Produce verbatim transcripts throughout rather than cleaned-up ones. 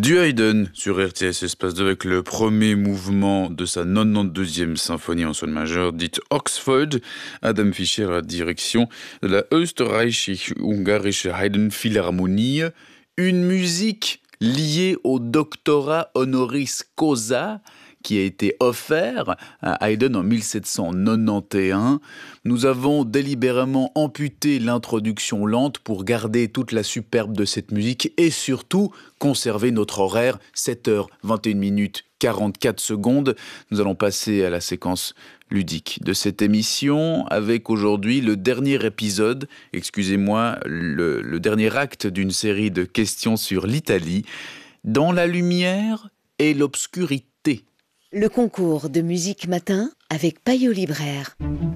Du Haydn sur R T S Espace deux avec le premier mouvement de sa quatre-vingt-douzième symphonie en sol majeur dite Oxford. Adam Fischer à la direction de la Österreichische-Ungarische Haydn Philharmonie. Une musique liée au doctorat honoris causa qui a été offert à Haydn en mille sept cent quatre-vingt-onze. Nous avons délibérément amputé l'introduction lente pour garder toute la superbe de cette musique et surtout conserver notre horaire, sept heures vingt et une minutes quarante-quatre secondes. Nous allons passer à la séquence ludique de cette émission avec aujourd'hui le dernier épisode, excusez-moi, le, le dernier acte d'une série de questions sur l'Italie, dans la lumière et l'obscurité. Le concours de musique matin avec Payot Libraire.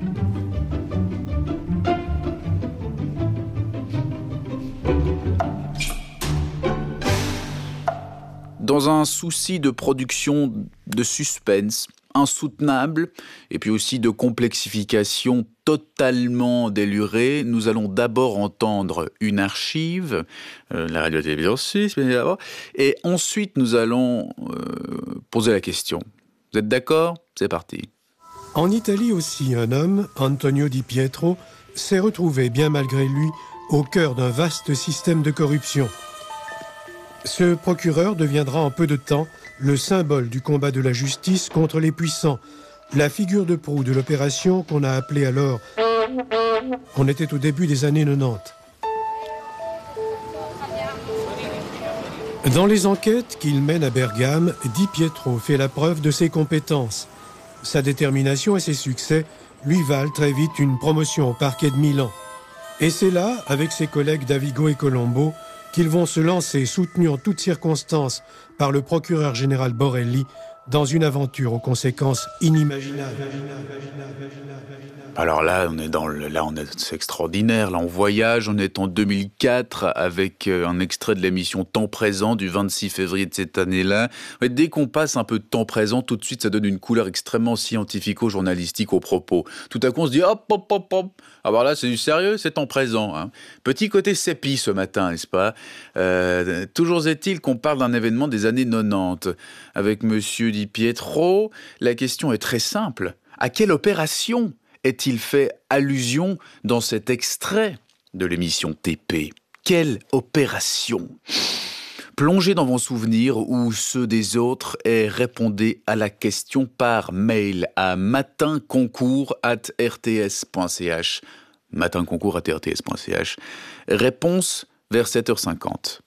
Dans un souci de production de suspense insoutenable et puis aussi de complexification totalement délurée, nous allons d'abord entendre une archive, euh, la radio-télévision suisse, bien d'abord, et ensuite nous allons euh, poser la question. Vous êtes d'accord ? C'est parti. En Italie aussi, un homme, Antonio Di Pietro, s'est retrouvé, bien malgré lui, au cœur d'un vaste système de corruption. Ce procureur deviendra en peu de temps le symbole du combat de la justice contre les puissants, la figure de proue de l'opération qu'on a appelée alors... On était au début des années quatre-vingt-dix. Dans les enquêtes qu'il mène à Bergame, Di Pietro fait la preuve de ses compétences. Sa détermination et ses succès lui valent très vite une promotion au parquet de Milan. Et c'est là, avec ses collègues Davigo et Colombo, qu'ils vont se lancer, soutenus en toutes circonstances par le procureur général Borelli, dans une aventure aux conséquences inimaginables. Alors là, on est dans le, là, on est, c'est extraordinaire. Là, on voyage. On est en deux mille quatre avec un extrait de l'émission Temps présent du vingt-six février de cette année-là. Ouais, dès qu'on passe un peu de temps présent, tout de suite, ça donne une couleur extrêmement scientifico-journalistique aux propos. Tout à coup, on se dit hop, hop, hop, hop. Alors là, c'est du sérieux, c'est temps présent. Hein. Petit côté sépi ce matin, n'est-ce pas ? euh, Toujours est-il qu'on parle d'un événement des années quatre-vingt-dix avec Monsieur Di Pietro. La question est très simple. À quelle opération est-il fait allusion dans cet extrait de l'émission T P ? Quelle opération ? Plongez dans vos souvenirs ou ceux des autres et répondez à la question par mail à matinconcours arobase r t s point c h. matinconcours arobase r t s point c h. Réponse vers sept heures cinquante.